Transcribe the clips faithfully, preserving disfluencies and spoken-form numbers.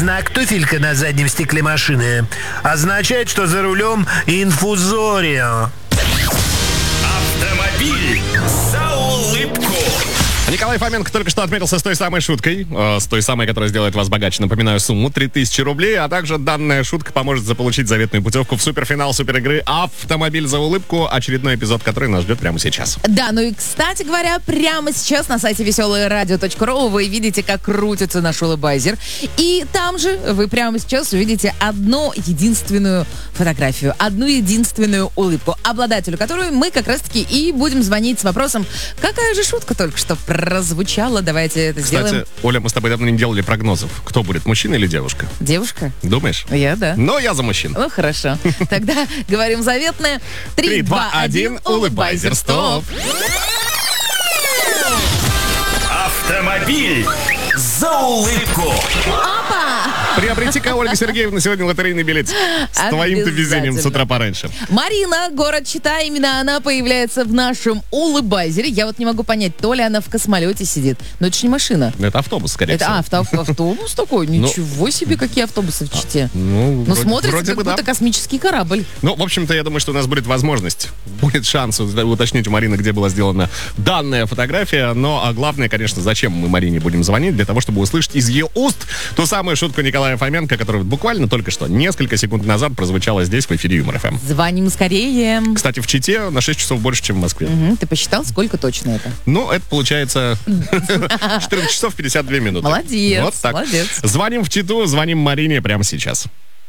знак туфелька на заднем стекле машины означает, что за рулем инфузорио. Автомобиль за улыбку. Николай Фоменко только что отметился с той самой шуткой, э, с той самой, которая сделает вас богаче. Напоминаю, сумму три тысячи рублей, а также данная шутка поможет заполучить заветную путевку в суперфинал суперигры «Автомобиль за улыбку», очередной эпизод, который нас ждет прямо сейчас. Да, ну и, кстати говоря, прямо сейчас на сайте веселое радио точка ру вы видите, как крутится наш улыбайзер. И там же вы прямо сейчас увидите одну единственную фотографию, одну единственную улыбку, обладателю которой мы как раз-таки и будем звонить с вопросом, какая же шутка только что прозвучала. Давайте это Кстати, сделаем. Оля, мы с тобой давно не делали прогнозов. Кто будет, мужчина или девушка? Девушка? Думаешь? Я, да. Но я за мужчин. Ну, хорошо. Тогда говорим заветное. Три, два, один, улыбайзер, стоп. Автомобиль за улыбку. Приобрети-ка, Ольга Сергеевна, сегодня лотерейный билет с твоим-то везением с утра пораньше. Марина, город Чита, именно она появляется в нашем улыбайзере. Я вот не могу понять, то ли она в космолете сидит, но это же не машина. Это автобус, скорее Это всего. а, авто, автобус такой? Ничего себе, какие автобусы в Чите. Ну, Ну, вроде- смотрится, вроде как бы будто да. космический корабль. Ну, в общем-то, я думаю, что у нас будет возможность, будет шанс уточнить у Марины, где была сделана данная фотография. Но а главное, конечно, зачем мы Марине будем звонить? Для того, чтобы услышать из ее уст ту самую шутку Николая Фоменко, которая буквально только что, несколько секунд назад прозвучала здесь в эфире Юмор ФМ. Звоним скорее. Кстати, в Чите на шесть часов больше, чем в Москве. Мгм, ты посчитал, сколько точно это? Ну, это получается четырнадцать часов пятьдесят две минуты. Молодец, Вот так. молодец. Звоним в Читу, звоним Марине прямо сейчас.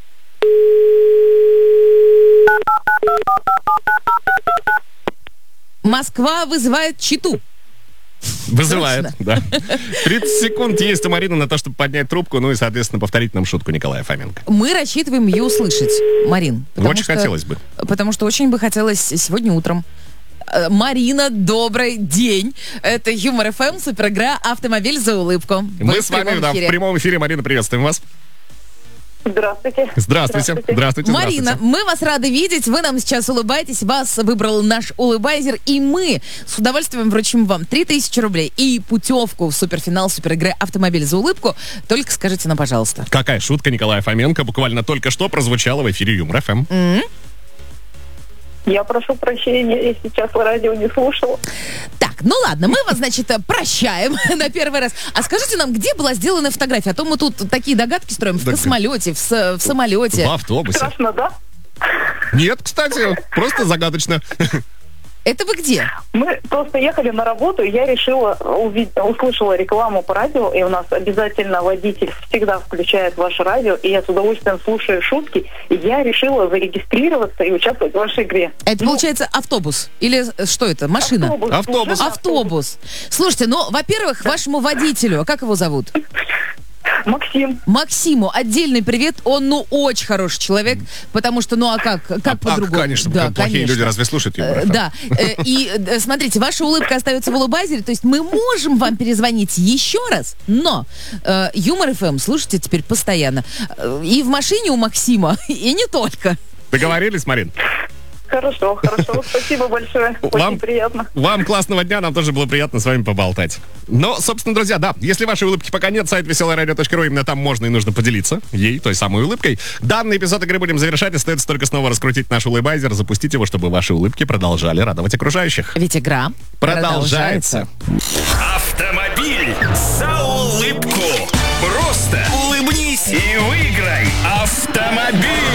Москва вызывает Читу. Вызывает, да. тридцать секунд есть у Марины на то, чтобы поднять трубку, ну и, соответственно, повторить нам шутку Николая Фоменко. Мы рассчитываем ее услышать, Марин. потому Очень что- хотелось бы. Потому что очень бы хотелось сегодня утром. Э, Марина, добрый день. Это Юмор ФМ, суперигра «Автомобиль за улыбку». Мы Вы с в вами прямом да, в эфире. прямом эфире. Марина, приветствуем вас. Здравствуйте. Здравствуйте. Здравствуйте. Марина, здравствуйте. мы вас рады видеть. Вы нам сейчас улыбаетесь. Вас выбрал наш улыбайзер. И мы с удовольствием вручим вам три тысячи рублей и путевку в суперфинал суперигры «Автомобиль за улыбку». Только скажите нам, пожалуйста. Какая шутка Николая Фоменко буквально только что прозвучала в эфире Юмор ФМ. Я прошу прощения, я сейчас радио не слушала. Так, ну ладно, мы вас, значит, прощаем на первый раз. А скажите нам, где была сделана фотография? А то мы тут такие догадки строим. В Да, космолете, в, с- в самолете. В автобусе. Страшно, да? Нет, кстати, просто загадочно. Это вы где? Мы просто ехали на работу, и я решила, увид- услышала рекламу по радио, и у нас обязательно водитель всегда включает ваше радио, и я с удовольствием слушаю шутки, и я решила зарегистрироваться и участвовать в вашей игре. Это, Ну, получается, автобус? Или э, что это? Машина? автобус. Автобус. служебный Автобус. Слушайте, ну, во-первых, вашему водителю, а как его зовут? Максим. Максиму отдельный привет. Он, ну, очень хороший человек, потому что, ну, а как, как А, а, по-другому? конечно, Да, плохие конечно. люди разве слушают Юмор Э, ФМ? Да. Э, И э, смотрите, ваша улыбка остается в улыбайзере, то есть мы можем вам перезвонить еще раз, но э, Юмор ФМ слушайте теперь постоянно. Э, И в машине у Максима, и не только. Договорились, Марин? Хорошо, хорошо. Спасибо большое. Очень Вам- приятно. Вам классного дня, нам тоже было приятно с вами поболтать. Но, собственно, друзья, да, если вашей улыбки пока нет, сайт веселое радио точка ру, именно там можно и нужно поделиться ей, той самой улыбкой. Данный эпизод игры будем завершать, остается только снова раскрутить наш улыбайзер, запустить его, чтобы ваши улыбки продолжали радовать окружающих. Ведь игра Продолжается. Автомобиль за улыбку. Просто улыбнись и выиграй автомобиль.